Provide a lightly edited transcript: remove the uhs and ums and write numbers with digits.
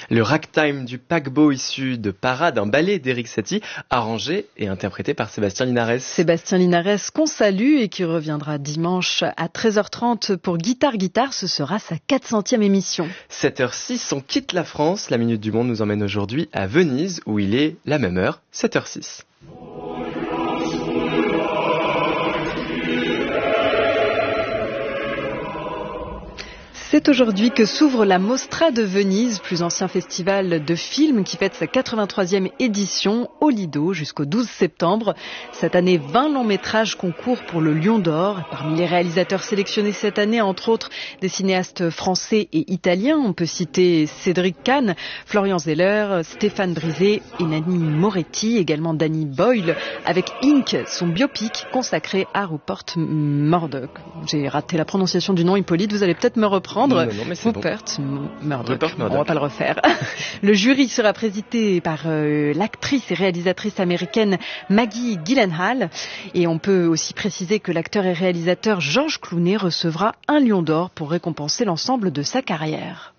Le ragtime du paquebot issu de Parade, un ballet d'Éric Satie, arrangé et interprété par Sébastien Linares. Sébastien Linares qu'on salue et qui reviendra dimanche à 13h30 pour Guitare, ce sera sa 400e émission. 7h06, on quitte la France. La Minute du Monde nous emmène aujourd'hui à Venise où il est la même heure, 7h06. C'est aujourd'hui que s'ouvre la Mostra de Venise, plus ancien festival de films qui fête sa 83e édition au Lido jusqu'au 12 septembre. Cette année, 20 longs métrages concourent pour le Lion d'Or. Parmi les réalisateurs sélectionnés cette année, entre autres des cinéastes français et italiens. On peut citer Cédric Kahn, Florian Zeller, Stéphane Brisé et Nanni Moretti, également Danny Boyle, avec Inc, son biopic consacré à Rupert Murdoch. J'ai raté la prononciation du nom, Hippolyte, vous allez peut-être me reprendre. Non, mais c'est Rupert Murdoch. Rupert Murdoch. On va pas le refaire. Le jury sera présidé par l'actrice et réalisatrice américaine Maggie Gyllenhaal. Et on peut aussi préciser que l'acteur et réalisateur George Clooney recevra un Lion d'Or pour récompenser l'ensemble de sa carrière.